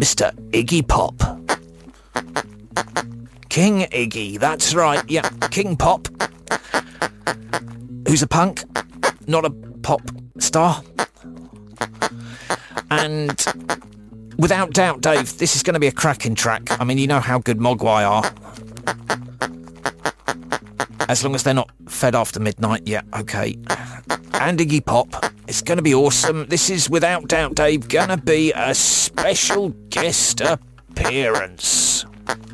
Mr. Iggy Pop. King Iggy, that's right, yeah, King Pop. Who's a punk, not a pop star. And without doubt, Dave, this is going to be a cracking track. I mean, you know how good Mogwai are. As long as they're not fed after midnight, yeah, okay. And Iggy Pop, it's going to be awesome. This is, without doubt, Dave, going to be a special guest appearance.